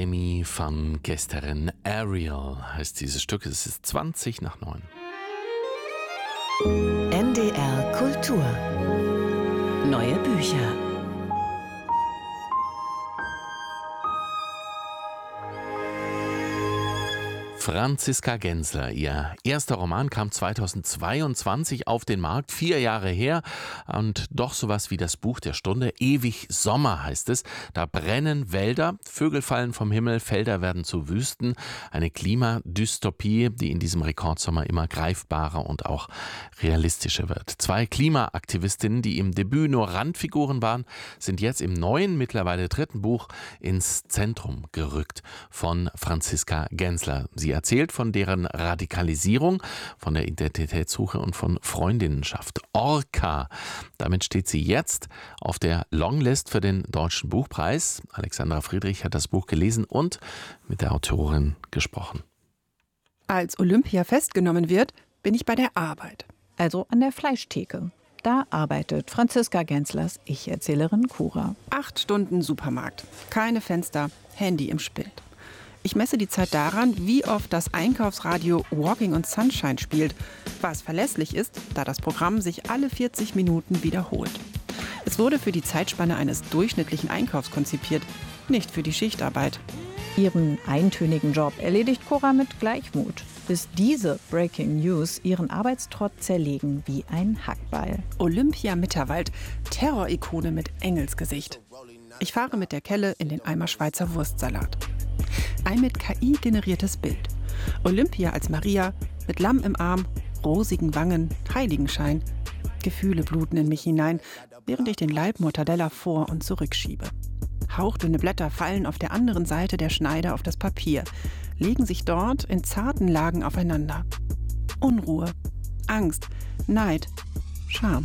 Remy van Kesteren. Ariel heißt dieses Stück. Es ist 8:20. NDR Kultur. Neue Bücher. Franziska Gensler. Ihr erster Roman kam 2022 auf den Markt, 4 Jahre her. Und doch sowas wie das Buch der Stunde. Ewig Sommer heißt es. Da brennen Wälder, Vögel fallen vom Himmel, Felder werden zu Wüsten. Eine Klimadystopie, die in diesem Rekordsommer immer greifbarer und auch realistischer wird. 2 Klimaaktivistinnen, die im Debüt nur Randfiguren waren, sind jetzt im neuen, mittlerweile 3. Buch ins Zentrum gerückt von Franziska Gensler. Sie erzählt von deren Radikalisierung, von der Identitätssuche und von Freundinnenschaft. Orca. Damit steht sie jetzt auf der Longlist für den Deutschen Buchpreis. Alexandra Friedrich hat das Buch gelesen und mit der Autorin gesprochen. Als Olympia festgenommen wird, bin ich bei der Arbeit. Also an der Fleischtheke. Da arbeitet Franziska Genslers Ich-Erzählerin Cora. 8 Stunden Supermarkt, keine Fenster, Handy im Spind. Ich messe die Zeit daran, wie oft das Einkaufsradio Walking on Sunshine spielt, was verlässlich ist, da das Programm sich alle 40 Minuten wiederholt. Es wurde für die Zeitspanne eines durchschnittlichen Einkaufs konzipiert, nicht für die Schichtarbeit. Ihren eintönigen Job erledigt Cora mit Gleichmut, bis diese Breaking News ihren Arbeitstrott zerlegen wie ein Hackball. Olympia Mitterwald, Terrorikone mit Engelsgesicht. Ich fahre mit der Kelle in den Eimer Schweizer Wurstsalat. Ein mit KI generiertes Bild. Olympia als Maria, mit Lamm im Arm, rosigen Wangen, Heiligenschein. Gefühle bluten in mich hinein, während ich den Laib Mortadella vor- und zurückschiebe. Hauchdünne Blätter fallen auf der anderen Seite der Schneide auf das Papier, legen sich dort in zarten Lagen aufeinander. Unruhe, Angst, Neid, Scham.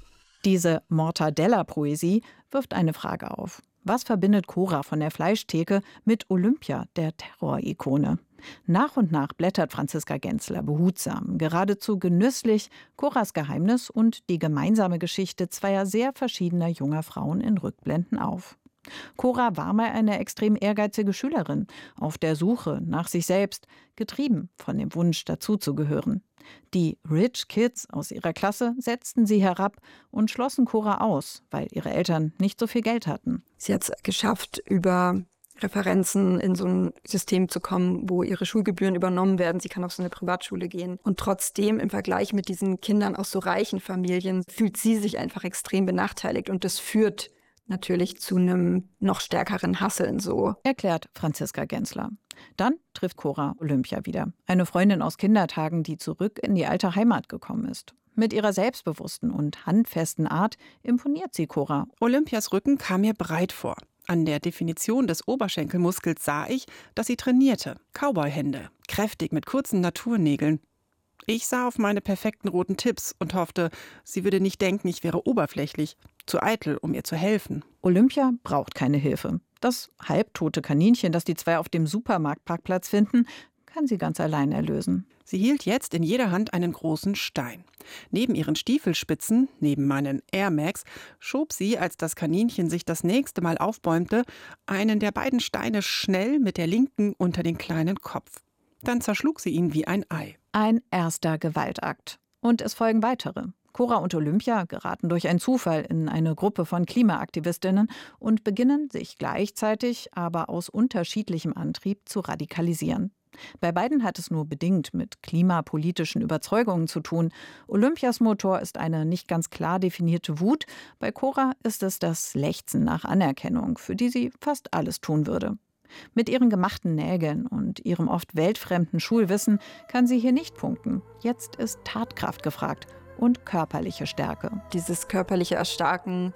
Diese Mortadella-Poesie wirft eine Frage auf. Was verbindet Cora von der Fleischtheke mit Olympia, der Terrorikone? Nach und nach blättert Franziska Gensler behutsam, geradezu genüsslich, Coras Geheimnis und die gemeinsame Geschichte zweier sehr verschiedener junger Frauen in Rückblenden auf. Cora war mal eine extrem ehrgeizige Schülerin, auf der Suche nach sich selbst, getrieben von dem Wunsch, dazuzugehören. Die Rich Kids aus ihrer Klasse setzten sie herab und schlossen Cora aus, weil ihre Eltern nicht so viel Geld hatten. Sie hat es geschafft, über Referenzen in so ein System zu kommen, wo ihre Schulgebühren übernommen werden. Sie kann auf so eine Privatschule gehen. Und trotzdem im Vergleich mit diesen Kindern aus so reichen Familien fühlt sie sich einfach extrem benachteiligt. Und das führt natürlich zu einem noch stärkeren Hasseln so. Erklärt Franziska Gensler. Dann trifft Cora Olympia wieder. Eine Freundin aus Kindertagen, die zurück in die alte Heimat gekommen ist. Mit ihrer selbstbewussten und handfesten Art imponiert sie Cora. Olympias Rücken kam mir breit vor. An der Definition des Oberschenkelmuskels sah ich, dass sie trainierte. Cowboy-Hände, kräftig mit kurzen Naturnägeln. Ich sah auf meine perfekten roten Tipps und hoffte, sie würde nicht denken, ich wäre oberflächlich, zu eitel, um ihr zu helfen. Olympia braucht keine Hilfe. Das halbtote Kaninchen, das die zwei auf dem Supermarktparkplatz finden, kann sie ganz allein erlösen. Sie hielt jetzt in jeder Hand einen großen Stein. Neben ihren Stiefelspitzen, neben meinen Air Max, schob sie, als das Kaninchen sich das nächste Mal aufbäumte, einen der beiden Steine schnell mit der linken unter den kleinen Kopf. Dann zerschlug sie ihn wie ein Ei. Ein erster Gewaltakt. Und es folgen weitere. Cora und Olympia geraten durch einen Zufall in eine Gruppe von Klimaaktivistinnen und beginnen, sich gleichzeitig, aber aus unterschiedlichem Antrieb zu radikalisieren. Bei beiden hat es nur bedingt mit klimapolitischen Überzeugungen zu tun. Olympias Motor ist eine nicht ganz klar definierte Wut. Bei Cora ist es das Lechzen nach Anerkennung, für die sie fast alles tun würde. Mit ihren gemachten Nägeln und ihrem oft weltfremden Schulwissen kann sie hier nicht punkten. Jetzt ist Tatkraft gefragt und körperliche Stärke. Dieses körperliche Erstarken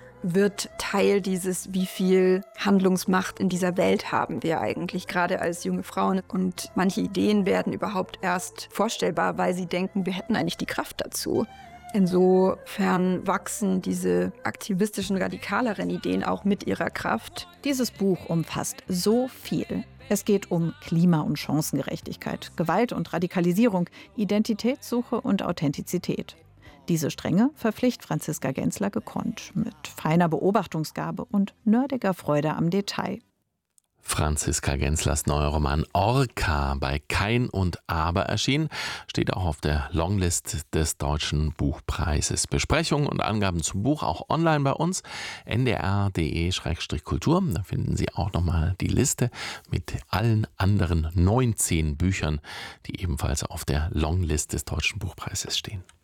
wird Teil dieses, wie viel Handlungsmacht in dieser Welt haben wir eigentlich, gerade als junge Frauen. Und manche Ideen werden überhaupt erst vorstellbar, weil sie denken, wir hätten eigentlich die Kraft dazu. Insofern wachsen diese aktivistischen, radikaleren Ideen auch mit ihrer Kraft. Dieses Buch umfasst so viel. Es geht um Klima- und Chancengerechtigkeit, Gewalt und Radikalisierung, Identitätssuche und Authentizität. Diese Stränge verpflichtet Franziska Gensler gekonnt, mit feiner Beobachtungsgabe und nerdiger Freude am Detail. Franziska Genslers neuer Roman Orca bei Kain und Aber erschienen, steht auch auf der Longlist des Deutschen Buchpreises. Besprechungen und Angaben zum Buch auch online bei uns, ndr.de/kultur. Da finden Sie auch nochmal die Liste mit allen anderen 19 Büchern, die ebenfalls auf der Longlist des Deutschen Buchpreises stehen.